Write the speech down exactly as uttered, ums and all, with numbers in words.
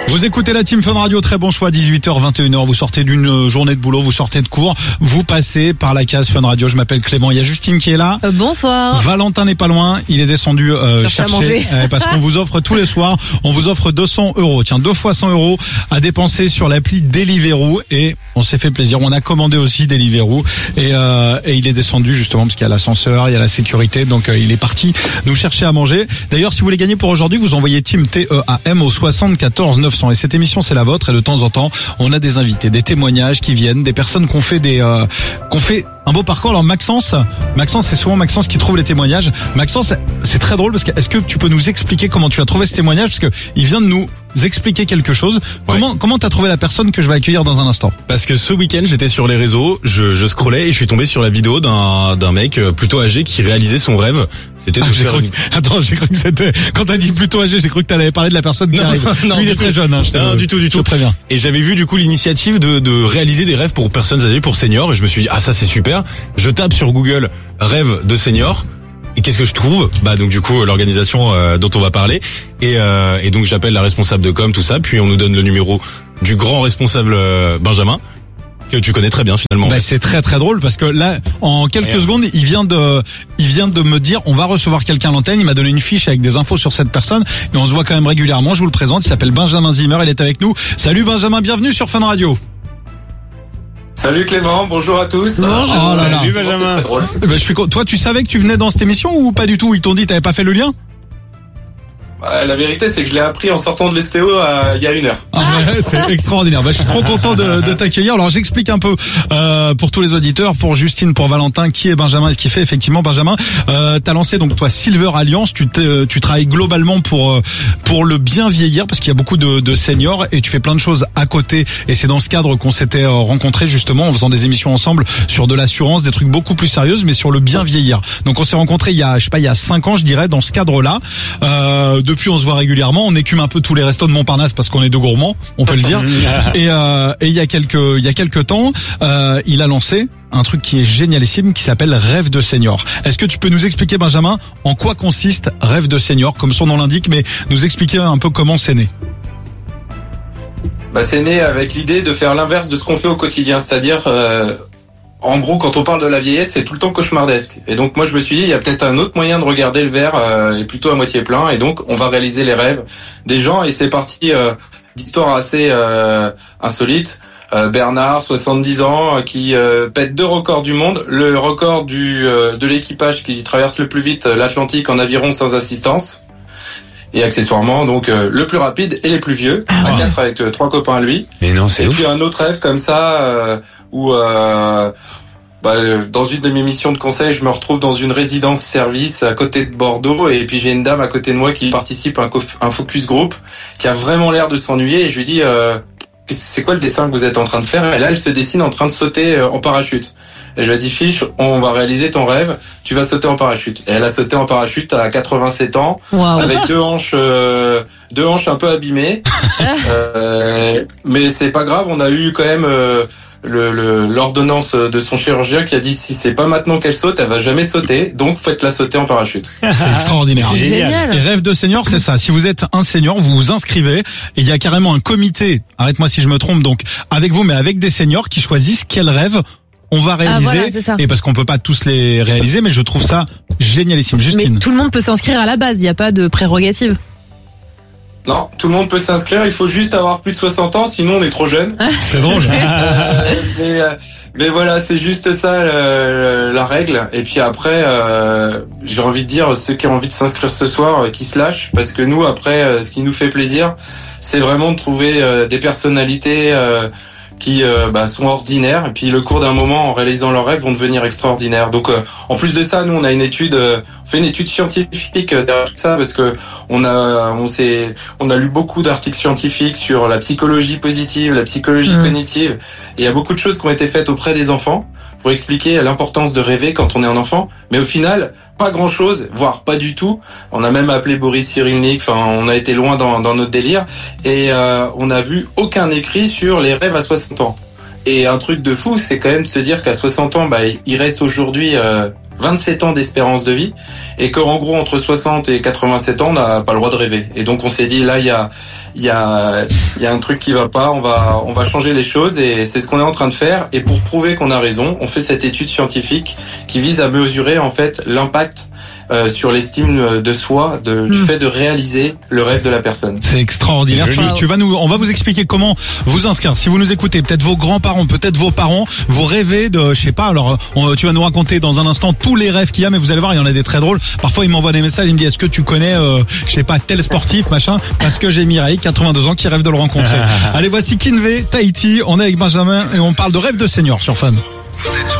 Vous écoutez la Team Fun Radio, très bon choix, dix-huit heures, vingt et une heures, vous sortez d'une journée de boulot, vous sortez de cours, vous passez par la case Fun Radio. Je m'appelle Clément, il y a Justine qui est là. Euh, bonsoir. Valentin n'est pas loin, il est descendu euh, chercher, chercher à manger. euh, parce qu'on vous offre tous les soirs, on vous offre deux cents euros. Tiens, deux fois cent euros à dépenser sur l'appli Deliveroo et on s'est fait plaisir. On a commandé aussi Deliveroo et, euh, et il est descendu justement parce qu'il y a l'ascenseur, il y a la sécurité, donc euh, il est parti nous chercher à manger. D'ailleurs, si vous voulez gagner pour aujourd'hui, vous envoyez Team T E A M au soixante-quatorze neuf cents et cette émission c'est la vôtre et de temps en temps on a des invités, des témoignages qui viennent, des personnes qui ont fait des euh, qui ont fait un beau parcours. Alors Maxence, Maxence c'est souvent Maxence qui trouve les témoignages. Maxence, c'est très drôle parce que est-ce que tu peux nous expliquer comment tu as trouvé ce témoignage, parce que il vient de nous expliquer quelque chose. Ouais. Comment comment t'as trouvé la personne que je vais accueillir dans un instant? Parce que ce week-end j'étais sur les réseaux, je, je scrollais et je suis tombé sur la vidéo d'un d'un mec plutôt âgé qui réalisait son rêve. C'était de ah, faire. Cru... Une... Attends, j'ai cru que c'était quand t'as dit plutôt âgé, j'ai cru que t'allais parler de la personne qui non, arrive. Non, Lui, il est très jeune. Hein, je non, du tout, du tout. Très bien. Et j'avais vu du coup l'initiative de de réaliser des rêves pour personnes âgées, pour seniors, et je me suis dit ah ça c'est super. Je tape sur Google rêve de senior. Et qu'est-ce que je trouve? Bah donc du coup l'organisation euh, dont on va parler et euh, et donc j'appelle la responsable de com, tout ça, puis on nous donne le numéro du grand responsable euh, Benjamin que tu connais très bien finalement. Bah c'est très très drôle parce que là en quelques Rien. secondes il vient de il vient de me dire on va recevoir quelqu'un à l'antenne. Il m'a donné une fiche avec des infos sur cette personne et on se voit quand même régulièrement. Je vous le présente, il s'appelle Benjamin Zimmer, il est avec nous. Salut Benjamin, bienvenue sur Fun Radio. Salut Clément, bonjour à tous. Bonjour. Oh là là. Salut Benjamin. Ben, je suis... Toi, tu savais que tu venais dans cette émission ou pas du tout? Ils t'ont dit, t'avais pas fait le lien? Bah, la vérité, c'est que je l'ai appris en sortant de l'S T O euh, il y a une heure. Ah ouais, c'est extraordinaire. Bah, je suis trop content de, de t'accueillir. Alors, j'explique un peu euh, pour tous les auditeurs, pour Justine, pour Valentin, qui est Benjamin et ce qu'il fait. Effectivement, Benjamin, euh, t'as lancé donc toi Silver Alliance. Tu, tu travailles globalement pour pour le bien vieillir parce qu'il y a beaucoup de, de seniors et tu fais plein de choses à côté. Et c'est dans ce cadre qu'on s'était rencontrés justement en faisant des émissions ensemble sur de l'assurance, des trucs beaucoup plus sérieux, mais sur le bien vieillir. Donc, on s'est rencontrés il y a, je sais pas, il y a cinq ans, je dirais, dans ce cadre-là. Euh, Depuis, on se voit régulièrement. On écume un peu tous les restos de Montparnasse parce qu'on est deux gourmands, on peut le dire. Et euh, et il y a quelques il y a quelques temps, euh, il a lancé un truc qui est génialissime qui s'appelle Rêve de Senior. Est-ce que tu peux nous expliquer, Benjamin, en quoi consiste Rêve de Senior, comme son nom l'indique, mais nous expliquer un peu comment c'est né? Bah, c'est né avec l'idée de faire l'inverse de ce qu'on fait au quotidien, c'est-à-dire euh, en gros, quand on parle de la vieillesse, c'est tout le temps cauchemardesque. Et donc, moi, je me suis dit, il y a peut-être un autre moyen de regarder le verre euh, est plutôt à moitié plein. Et donc, on va réaliser les rêves des gens. Et c'est parti euh, d'histoires assez euh, insolites. Euh, Bernard, soixante-dix ans, qui euh, pète deux records du monde. Le record du euh, de l'équipage qui traverse le plus vite l'Atlantique en aviron sans assistance. Et accessoirement, donc euh, le plus rapide et les plus vieux, à oh. quatre avec euh, trois copains à lui. Mais non, c'est et ouf. Puis un autre rêve comme ça, euh, où euh, bah, dans une de mes missions de conseil, je me retrouve dans une résidence-service à côté de Bordeaux, et puis j'ai une dame à côté de moi qui participe à un, un focus group, qui a vraiment l'air de s'ennuyer, et je lui dis euh, c'est quoi le dessin que vous êtes en train de faire? Et là, elle se dessine en train de sauter en parachute. Et je lui ai dit, fiche, on va réaliser ton rêve, tu vas sauter en parachute. Et elle a sauté en parachute à quatre-vingt-sept ans, wow. avec deux hanches, euh, deux hanches un peu abîmées. euh, mais c'est pas grave, on a eu quand même euh, le, le, l'ordonnance de son chirurgien qui a dit, si c'est pas maintenant qu'elle saute, elle va jamais sauter, donc faites-la sauter en parachute. C'est extraordinaire. C'est génial. Et Rêve de Senior, c'est ça. Si vous êtes un senior, vous vous inscrivez, et il y a carrément un comité, arrête-moi si je me trompe, donc avec vous, mais avec des seniors qui choisissent quel rêve on va réaliser, ah, voilà, c'est ça. Et parce qu'on peut pas tous les réaliser, mais je trouve ça génialissime. Justine. Mais tout le monde peut s'inscrire à la base, il n'y a pas de prérogative. Non, tout le monde peut s'inscrire, il faut juste avoir plus de soixante ans, sinon on est trop jeune. C'est drôle. euh, mais, mais voilà, c'est juste ça la, la règle. Et puis après, euh, j'ai envie de dire, ceux qui ont envie de s'inscrire ce soir, euh, qui se lâchent, parce que nous, après, euh, ce qui nous fait plaisir, c'est vraiment de trouver euh, des personnalités euh, qui euh, bah, sont ordinaires, et puis le cours d'un moment, en réalisant leurs rêves, vont devenir extraordinaires. Donc, euh, en plus de ça, nous, on a une étude, euh, on fait une étude scientifique euh, derrière tout ça, parce que on a, on s'est, on a lu beaucoup d'articles scientifiques sur la psychologie positive, la psychologie mmh. cognitive, et il y a beaucoup de choses qui ont été faites auprès des enfants pour expliquer l'importance de rêver quand on est un enfant. Mais au final, pas grand chose, voire pas du tout. On a même appelé Boris Cyrulnik, enfin, on a été loin dans, dans notre délire, et euh, on n'a vu aucun écrit sur les rêves à soixante ans. Et un truc de fou, c'est quand même de se dire qu'à soixante ans, bah, il reste aujourd'hui euh, vingt-sept ans d'espérance de vie et qu'en gros entre soixante et quatre-vingt-sept ans on n'a pas le droit de rêver. Et donc on s'est dit là il y a il y a il y a un truc qui va pas, on va on va changer les choses et c'est ce qu'on est en train de faire. Et pour prouver qu'on a raison, on fait cette étude scientifique qui vise à mesurer en fait l'impact euh, sur l'estime de soi de, mmh. du fait de réaliser le rêve de la personne. C'est extraordinaire. Tu, tu vas nous on va vous expliquer comment vous inscrire. Si vous nous écoutez, peut-être vos grands-parents, peut-être vos parents, vous rêvez de je sais pas, alors on, tu vas nous raconter dans un instant tous les rêves qu'il y a, mais vous allez voir, il y en a des très drôles. Parfois, il m'envoie des messages, il me dit, est-ce que tu connais, euh, je sais pas, tel sportif, machin, parce que j'ai Mireille, quatre-vingt-deux ans, qui rêve de le rencontrer. Allez, voici Kinvey, Tahiti. On est avec Benjamin et on parle de rêve de senior sur Fun.